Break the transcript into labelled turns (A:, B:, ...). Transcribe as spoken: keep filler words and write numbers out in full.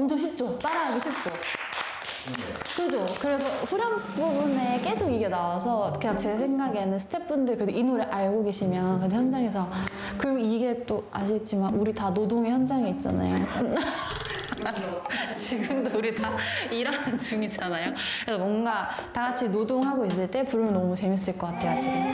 A: 엄청 쉽죠? 따라하기 쉽죠? 그죠? 그래서 후렴 부분에 계속 이게 나와서 그냥 제 생각에는 스태프분들 그래도 이 노래 알고 계시면 그래도 현장에서 그리고 이게 또 아시겠지만 우리 다 노동의 현장에 있잖아요. 지금도 우리 다 일하는 중이잖아요. 그래서 뭔가 다 같이 노동하고 있을 때 부르면 너무 재밌을 것 같아요, 지금.